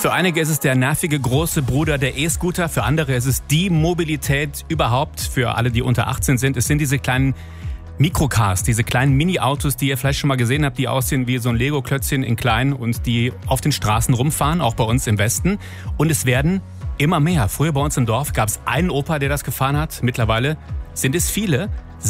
Für einige ist es der nervige große Bruder der E-Scooter, für andere ist es die Mobilität überhaupt, für alle, die unter 18 sind. Es sind diese kleinen Mikrocars, diese kleinen Mini-Autos, die ihr vielleicht schon mal gesehen habt, die aussehen wie so ein Lego-Klötzchen in klein und die auf den Straßen rumfahren, auch bei uns im Westen. Und es werden immer mehr. Früher bei uns im Dorf gab es einen Opa, der das gefahren hat. Mittlerweile sind es viele.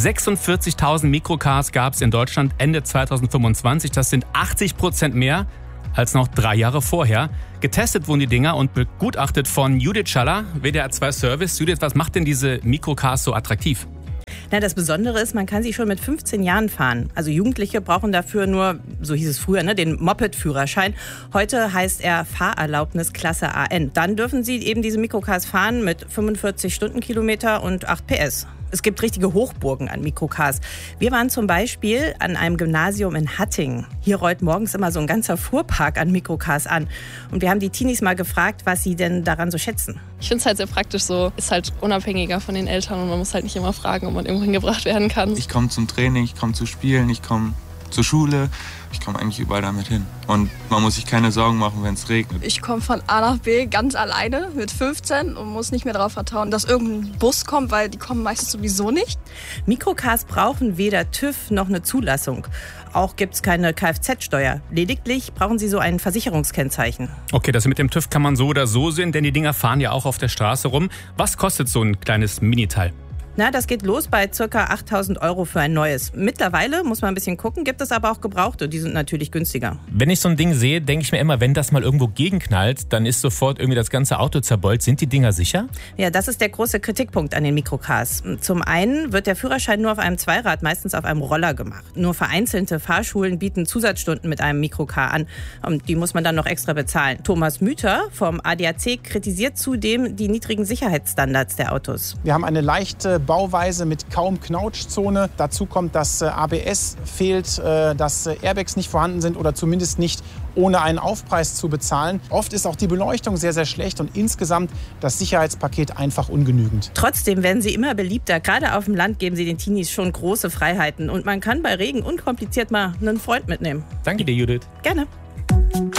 46.000 Mikrocars gab es in Deutschland Ende 2025. Das sind 80% mehr als noch 3 Jahre vorher. Getestet wurden die Dinger und begutachtet von Judith Schaller, WDR 2 Service. Judith, was macht denn diese Mikrocars so attraktiv? Na, das Besondere ist, man kann sie schon mit 15 Jahren fahren. Also Jugendliche brauchen dafür nur, so hieß es früher, den Moped-Führerschein. Heute heißt er Fahrerlaubnis Klasse AN. Dann dürfen sie eben diese Mikrocars fahren mit 45 Stundenkilometer und 8 PS. Es gibt richtige Hochburgen an Mikrocars. Wir waren zum Beispiel an einem Gymnasium in Hattingen. Hier rollt morgens immer so ein ganzer Fuhrpark an Mikrocars an. Und wir haben die Teenies mal gefragt, was sie denn daran so schätzen. Ich finde es halt sehr praktisch so. Ist halt unabhängiger von den Eltern und man muss halt nicht immer fragen, ob man irgendwo hingebracht werden kann. Ich komme zum Training, ich komme zu Spielen, ich komme zur Schule. Ich komme eigentlich überall damit hin. Und man muss sich keine Sorgen machen, wenn es regnet. Ich komme von A nach B ganz alleine mit 15 und muss nicht mehr darauf vertrauen, dass irgendein Bus kommt, weil die kommen meistens sowieso nicht. Mikrocars brauchen weder TÜV noch eine Zulassung. Auch gibt es keine Kfz-Steuer. Lediglich brauchen sie so ein Versicherungskennzeichen. Okay, das mit dem TÜV kann man so oder so sehen, denn die Dinger fahren ja auch auf der Straße rum. Was kostet so ein kleines Miniteil? Na, das geht los bei ca. 8.000 € für ein neues. Mittlerweile, muss man ein bisschen gucken, gibt es aber auch Gebrauchte. Die sind natürlich günstiger. Wenn ich so ein Ding sehe, denke ich mir immer, wenn das mal irgendwo gegenknallt, dann ist sofort irgendwie das ganze Auto zerbeult. Sind die Dinger sicher? Ja, das ist der große Kritikpunkt an den Mikrocars. Zum einen wird der Führerschein nur auf einem Zweirad, meistens auf einem Roller gemacht. Nur vereinzelte Fahrschulen bieten Zusatzstunden mit einem Mikrocar an. Und die muss man dann noch extra bezahlen. Thomas Müther vom ADAC kritisiert zudem die niedrigen Sicherheitsstandards der Autos. Wir haben eine leichte Bauweise mit kaum Knautschzone. Dazu kommt, dass ABS fehlt, dass Airbags nicht vorhanden sind oder zumindest nicht ohne einen Aufpreis zu bezahlen. Oft ist auch die Beleuchtung sehr, sehr schlecht und insgesamt das Sicherheitspaket einfach ungenügend. Trotzdem werden sie immer beliebter. Gerade auf dem Land geben sie den Teenies schon große Freiheiten. Und man kann bei Regen unkompliziert mal einen Freund mitnehmen. Danke dir, Judith. Gerne.